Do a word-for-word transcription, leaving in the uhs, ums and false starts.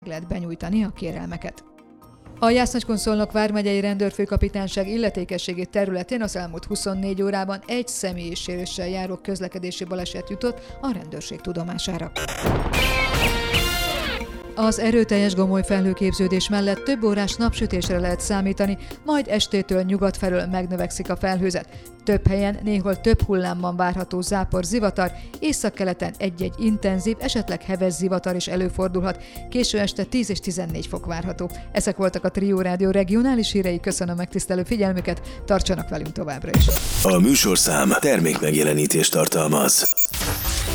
lehet benyújtani a kérelmeket. A Jász-Nagykun-Szolnok vármegyei rendőrfőkapitányság illetékességi területén az elmúlt huszonnégy órában egy személyi sérüléssel járó közlekedési baleset jutott a rendőrség tudomására. Az erőteljes gomoly felhőképződés mellett több órás napsütésre lehet számítani, majd estétől nyugat felől megnövekszik a felhőzet. Több helyen, néhol több hullámban várható zápor, zivatar, északkeleten egy-egy intenzív, esetleg heves zivatar is előfordulhat. Késő este tíz és tizennégy fok várható. Ezek voltak a Trió Rádió regionális hírei, köszönöm megtisztelő figyelmüket, tartsanak velünk továbbra is. A műsorszám termékmegjelenítést tartalmaz.